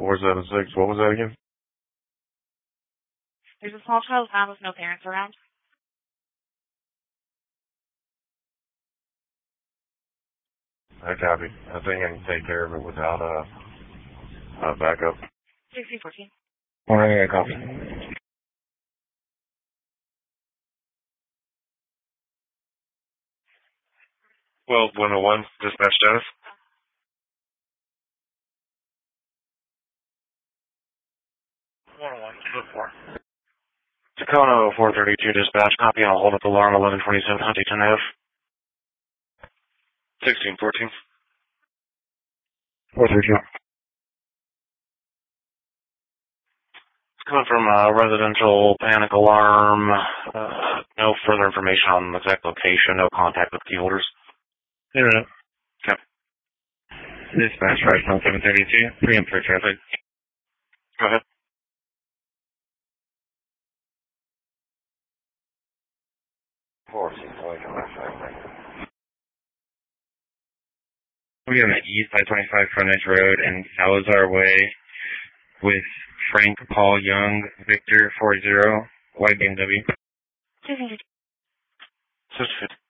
476. What was that again? There's a small child found with no parents around. I copy. I think I can take care of it without backup. 1614. Alright, I copy. 121, dispatch status. Tacoma 432 dispatch, copy, I'll hold up alarm 1127 Huntington Ave. 1614. 432. It's coming from a residential panic alarm. No further information on the exact location, no contact with key holders. Internet. Okay. Dispatch, right, 732, preempt for traffic. Go ahead. We have an east I-25 frontage road and Salazar Way with Frank Paul Young, Victor 40, white BMW. 250.